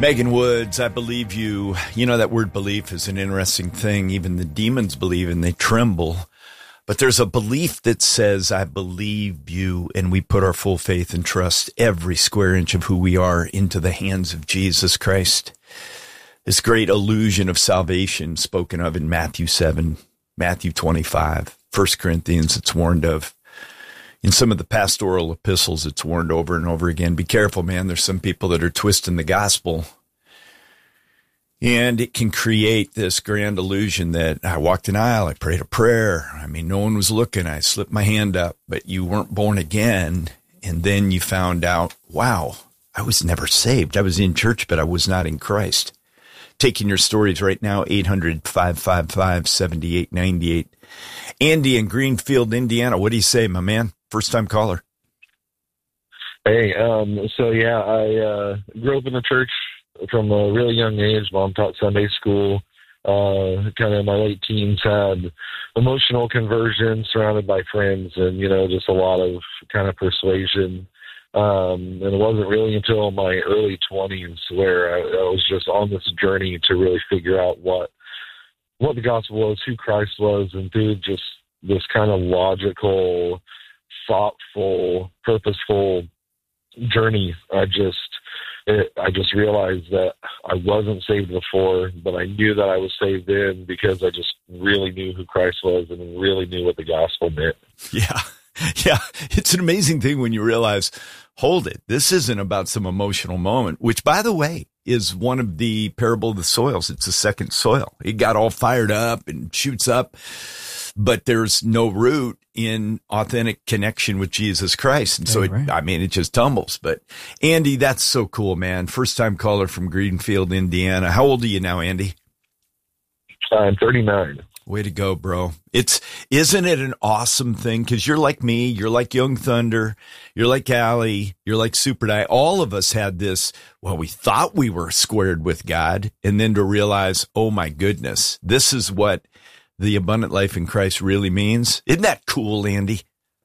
Megan Woods, I believe you. You know, that word belief is an interesting thing. Even the demons believe and they tremble. But there's a belief that says, I believe you, and we put our full faith and trust every square inch of who we are into the hands of Jesus Christ. This great illusion of salvation spoken of in Matthew 7, Matthew 25, 1 Corinthians, it's warned of. In some of the pastoral epistles, it's warned over and over again. Be careful, man. There's some people that are twisting the gospel. And it can create this grand illusion that I walked an aisle, I prayed a prayer. I mean, no one was looking. I slipped my hand up, but you weren't born again. And then you found out, wow, I was never saved. I was in church, but I was not in Christ. Taking your stories right now, 800-555-7898. Andy in Greenfield, Indiana. What do you say, my man? First-time caller. Hey, I grew up in the church from a really young age. Mom taught Sunday school. Kind of in my late teens, had emotional conversion, surrounded by friends, and, just a lot of kind of persuasion. And it wasn't really until my early 20s where I was just on this journey to really figure out what the gospel was, who Christ was, and through just this kind of logical, thoughtful, purposeful journey, I just realized that I wasn't saved before, but I knew that I was saved then because I just really knew who Christ was and really knew what the gospel meant. Yeah. Yeah. It's an amazing thing when you realize, hold it, this isn't about some emotional moment, which, by the way, is one of the parable of the soils. It's the second soil. It got all fired up and shoots up, but there's no root in authentic connection with Jesus Christ. And so, it just tumbles. But Andy, that's so cool, man. First time caller from Greenfield, Indiana. How old are you now, Andy? I'm 39. Way to go, bro. Isn't it an awesome thing? Cause you're like me, you're like Young Thunder, you're like Allie, you're like Super Die. All of us had this, well, we thought we were squared with God, and then to realize, oh my goodness, this is what the abundant life in Christ really means. Isn't that cool, Andy?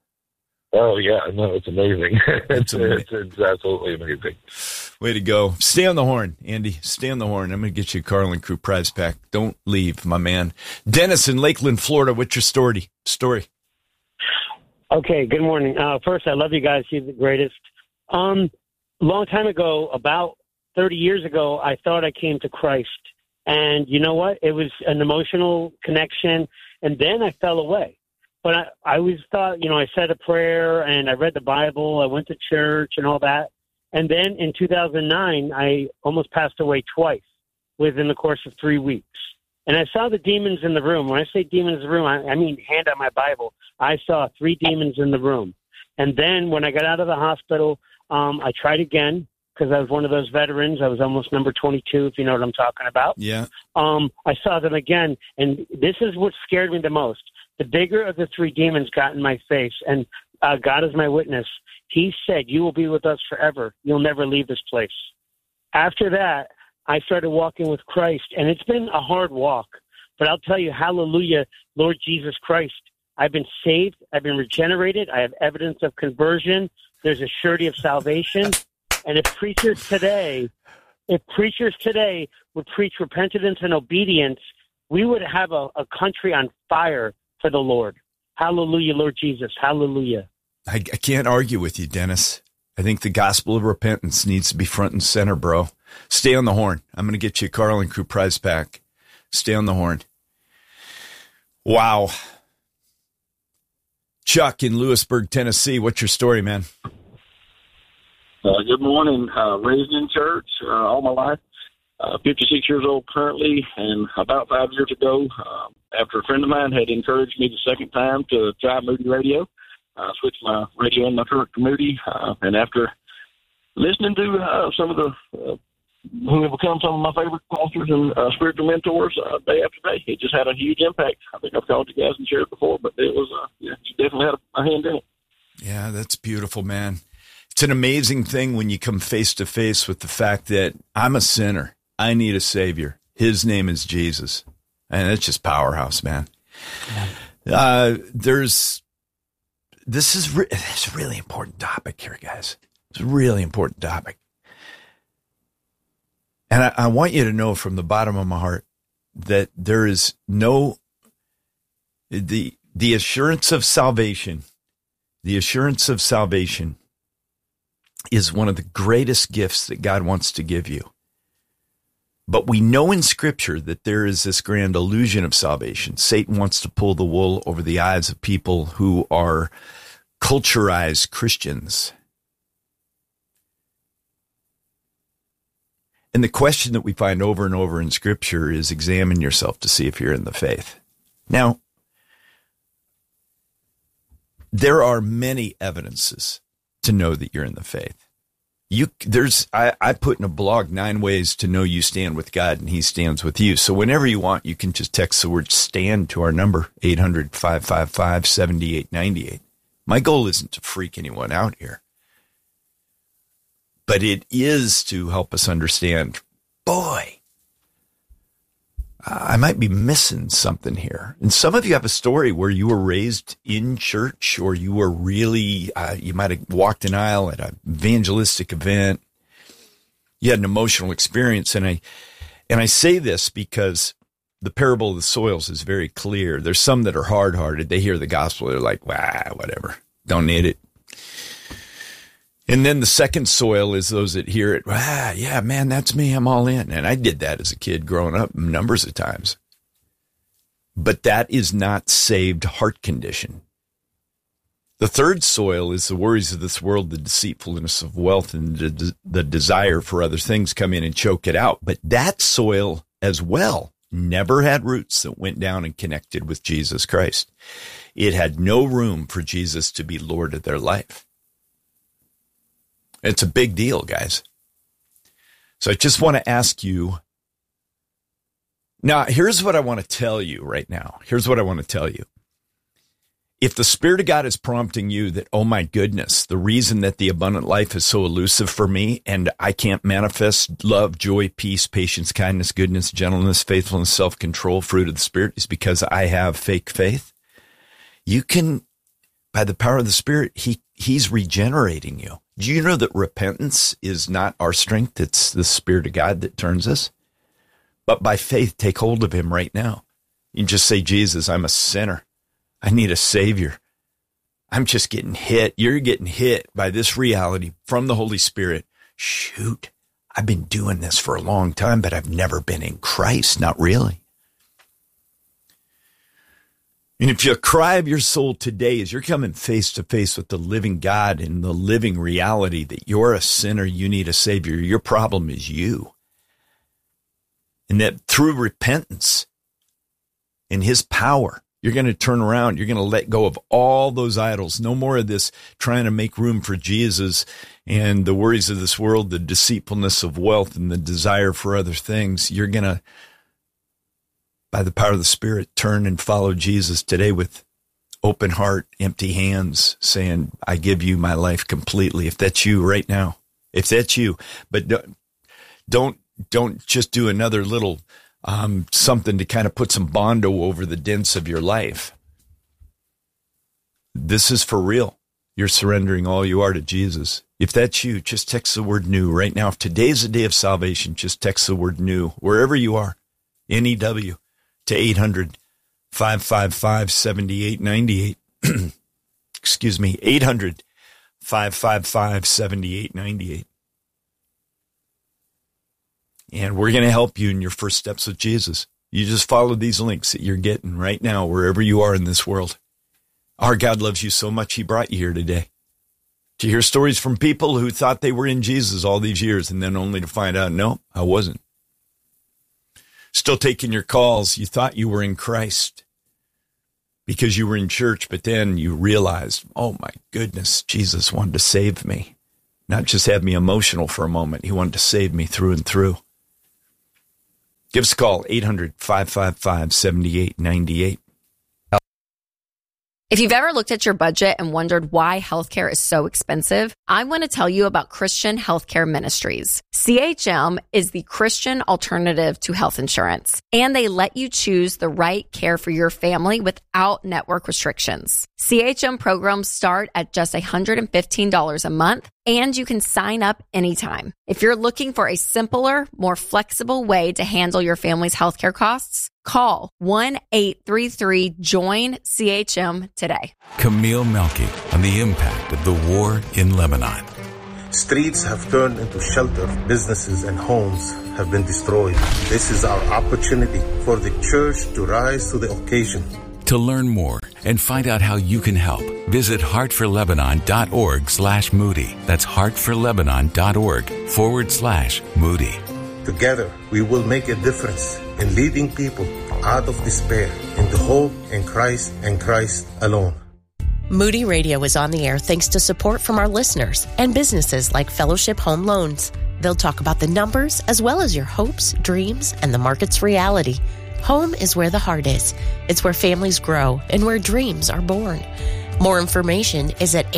Oh yeah, no, it's amazing. It's absolutely amazing. Way to go. Stay on the horn, Andy. Stay on the horn. I'm going to get you a Carlin Crew prize pack. Don't leave, my man. Dennis in Lakeland, Florida. What's your story? Okay, good morning. First, I love you guys. You're the greatest. Long time ago, about 30 years ago, I thought I came to Christ. And you know what? It was an emotional connection, and then I fell away. But I always thought, I said a prayer, and I read the Bible, I went to church and all that. And then in 2009, I almost passed away twice within the course of 3 weeks. And I saw the demons in the room. When I say demons in the room, I mean hand on my Bible. I saw 3 demons in the room. And then when I got out of the hospital, I tried again because I was one of those veterans. I was almost number 22, if you know what I'm talking about. Yeah. I saw them again. And this is what scared me the most. The bigger of the 3 demons got in my face, and God is my witness. He said, you will be with us forever. You'll never leave this place. After that, I started walking with Christ, and it's been a hard walk. But I'll tell you, hallelujah, Lord Jesus Christ. I've been saved. I've been regenerated. I have evidence of conversion. There's a surety of salvation. And if preachers today would preach repentance and obedience, we would have a country on fire for the Lord. Hallelujah, Lord Jesus. Hallelujah. I can't argue with you, Dennis. I think the gospel of repentance needs to be front and center, bro. Stay on the horn. I'm going to get you a Carlin Crew prize pack. Stay on the horn. Wow. Chuck in Lewisburg, Tennessee. What's your story, man? Good morning. Raised in church all my life. 56 years old currently, and about 5 years ago, after a friend of mine had encouraged me the second time to try Moody Radio, I switched my radio in my truck to Moody, and after listening to some of the who have become some of my favorite pastors and spiritual mentors day after day, it just had a huge impact. I think I've called you guys and shared it before, but it was, you definitely had a hand in it. Yeah, that's beautiful, man. It's an amazing thing when you come face to face with the fact that I'm a sinner. I need a savior. His name is Jesus. And it's just powerhouse, man. Yeah. This is it's a really important topic here, guys. It's a really important topic. And I want you to know from the bottom of my heart that there is the assurance of salvation. The assurance of salvation is one of the greatest gifts that God wants to give you. But we know in Scripture that there is this grand illusion of salvation. Satan wants to pull the wool over the eyes of people who are culturized Christians. And the question that we find over and over in Scripture is examine yourself to see if you're in the faith. Now, there are many evidences to know that you're in the faith. I put in a blog 9 ways to know you stand with God and he stands with you. So whenever you want, you can just text the word stand to our number, 800-555-7898. My goal isn't to freak anyone out here, but it is to help us understand, boy, I might be missing something here. And some of you have a story where you were raised in church, or you were really, you might have walked an aisle at an evangelistic event. You had an emotional experience. And I say this because the parable of the soils is very clear. There's some that are hard-hearted. They hear the gospel. They're like, whatever. Don't need it. And then the second soil is those that hear it. Yeah, man, that's me. I'm all in. And I did that as a kid growing up numbers of times. But that is not saved heart condition. The third soil is the worries of this world, the deceitfulness of wealth, and the desire for other things come in and choke it out. But that soil as well never had roots that went down and connected with Jesus Christ. It had no room for Jesus to be Lord of their life. It's a big deal, guys. So I just want to ask you. Now, here's what I want to tell you right now. Here's what I want to tell you. If the Spirit of God is prompting you that, oh my goodness, the reason that the abundant life is so elusive for me and I can't manifest love, joy, peace, patience, kindness, goodness, gentleness, faithfulness, self-control, fruit of the Spirit is because I have fake faith, you can, by the power of the Spirit, He's regenerating you. Do you know that repentance is not our strength? It's the Spirit of God that turns us. But by faith, take hold of Him right now. You can just say, Jesus, I'm a sinner. I need a Savior. I'm just getting hit. You're getting hit by this reality from the Holy Spirit. Shoot, I've been doing this for a long time, but I've never been in Christ. Not really. And if your cry of your soul today is you're coming face to face with the living God and the living reality that you're a sinner, you need a Savior, your problem is you. And that through repentance and His power, you're going to turn around. You're going to let go of all those idols. No more of this trying to make room for Jesus and the worries of this world, the deceitfulness of wealth and the desire for other things. You're going to, by the power of the Spirit, turn and follow Jesus today with open heart, empty hands, saying, I give you my life completely. If that's you right now, if that's you, but don't just do another little something to kind of put some bondo over the dents of your life. This is for real. You're surrendering all you are to Jesus. If that's you, just text the word new right now. If today's the day of salvation, just text the word new wherever you are, NEW, to 800-555-7898. Excuse me, 800-555-7898. And we're going to help you in your first steps with Jesus. You just follow these links that you're getting right now, wherever you are in this world. Our God loves you so much, He brought you here today to hear stories from people who thought they were in Jesus all these years and then only to find out, no, I wasn't. Still taking your calls. You thought you were in Christ because you were in church, but then you realized, oh my goodness, Jesus wanted to save me. Not just have me emotional for a moment. He wanted to save me through and through. Give us a call, 800-555-7898. If you've ever looked at your budget and wondered why healthcare is so expensive, I want to tell you about Christian Healthcare Ministries. CHM is the Christian alternative to health insurance, and they let you choose the right care for your family without network restrictions. CHM programs start at just $115 a month, and you can sign up anytime. If you're looking for a simpler, more flexible way to handle your family's healthcare costs, call 1-833-JOIN-CHM today. Camille Melky on the impact of the war in Lebanon. Streets have turned into shelter. Businesses and homes have been destroyed. This is our opportunity for the church to rise to the occasion. To learn more and find out how you can help, visit heartforlebanon.org/Moody. That's heartforlebanon.org/Moody. Together, we will make a difference in leading people out of despair into hope in Christ and Christ alone. Moody Radio is on the air thanks to support from our listeners and businesses like Fellowship Home Loans. They'll talk about the numbers as well as your hopes, dreams, and the market's reality. Home is where the heart is. It's where families grow and where dreams are born. More information is at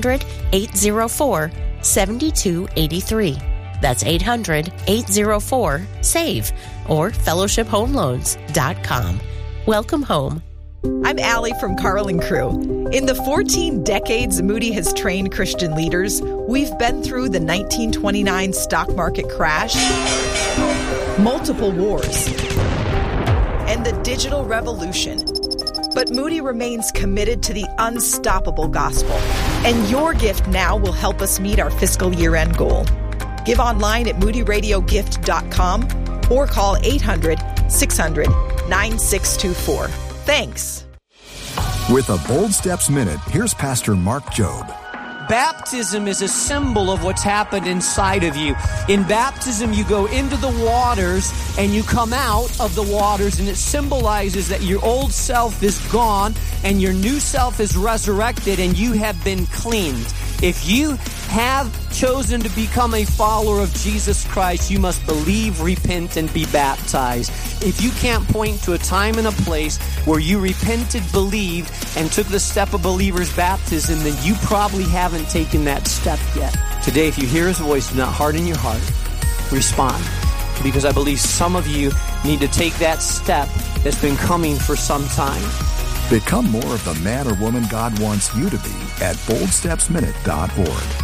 800-804-7283. That's 800-804-SAVE or fellowshiphomeloans.com. Welcome home. I'm Allie from Carl and Crew. In the 14 decades Moody has trained Christian leaders, we've been through the 1929 stock market crash, multiple wars, and the digital revolution. But Moody remains committed to the unstoppable gospel, and your gift now will help us meet our fiscal year-end goal. Give online at moodyradiogift.com or call 800-600-9624. Thanks. With a Bold Steps Minute, here's Pastor Mark Jobe. Baptism is a symbol of what's happened inside of you. In baptism, you go into the waters and you come out of the waters, and it symbolizes that your old self is gone and your new self is resurrected and you have been cleaned. If you have chosen to become a follower of Jesus Christ, you must believe, repent, and be baptized. If you can't point to a time and a place where you repented, believed, and took the step of believer's baptism, then you probably haven't taken that step yet. Today, if you hear His voice, do not harden your heart. Respond. Because I believe some of you need to take that step that's been coming for some time. Become more of the man or woman God wants you to be at boldstepsminute.org.